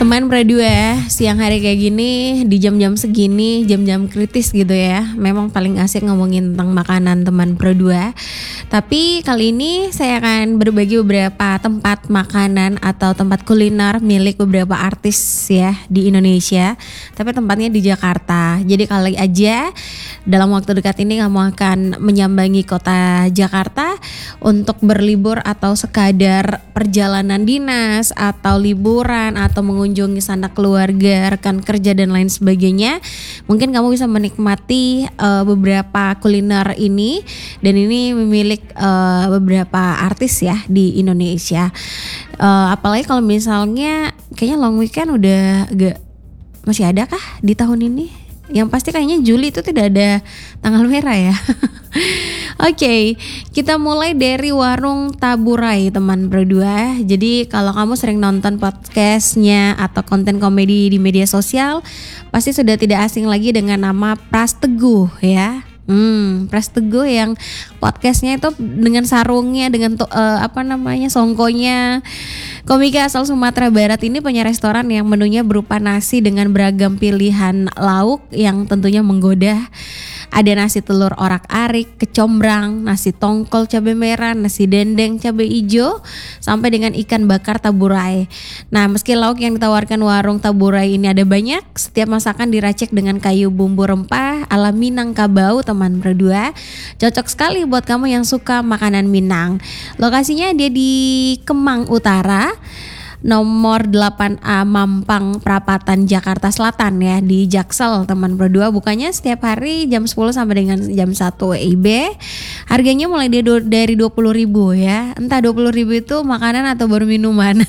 Teman berdua, siang hari kayak gini, di jam-jam segini, jam-jam kritis gitu ya. Memang paling asik ngomongin tentang makanan teman berdua. Tapi kali ini saya akan berbagi beberapa tempat makanan atau tempat kuliner milik beberapa artis ya di Indonesia. Tapi tempatnya di Jakarta. Jadi kali aja dalam waktu dekat ini kamu akan menyambangi kota Jakarta untuk berlibur atau sekadar perjalanan dinas atau liburan atau mengunjungi sanak keluarga, rekan kerja dan lain sebagainya. Mungkin kamu bisa menikmati beberapa kuliner ini, dan ini memiliki beberapa artis ya di Indonesia. Apalagi kalau misalnya kayaknya long weekend udah masih ada kah di tahun ini? Yang pasti kayaknya Juli itu tidak ada tanggal merah ya. Oke, kita mulai dari warung Taburai teman berdua. Jadi kalau kamu sering nonton podcastnya atau konten komedi di media sosial, pasti sudah tidak asing lagi dengan nama Pras Teguh ya. Pras Teguh yang podcastnya itu dengan sarungnya, dengan songkonya. Komika asal Sumatera Barat ini punya restoran yang menunya berupa nasi dengan beragam pilihan lauk yang tentunya menggoda. Ada nasi telur orak-arik, kecombrang, nasi tongkol cabai merah, nasi dendeng cabai hijau, sampai dengan ikan bakar taburai. Nah, meski lauk yang ditawarkan warung Taburai ini ada banyak, setiap masakan diracik dengan kayu bumbu rempah ala Minangkabau teman berdua. Cocok sekali buat kamu yang suka makanan Minang. Lokasinya dia di Kemang Utara, nomor 8A Mampang Prapatan Jakarta Selatan ya, di Jaksel teman berdua. Bukanya setiap hari jam 10 sampai dengan jam 1 WIB. Harganya mulai dari 20.000 ya. Entah 20.000 itu makanan atau baru minuman.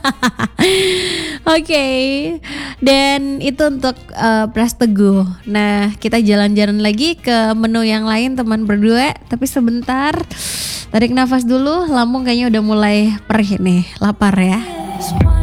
Oke. Dan itu untuk Pras Teguh. Nah, kita jalan-jalan lagi ke menu yang lain teman berdua. Tapi sebentar, tarik nafas dulu. Lambung kayaknya udah mulai perih nih, lapar ya.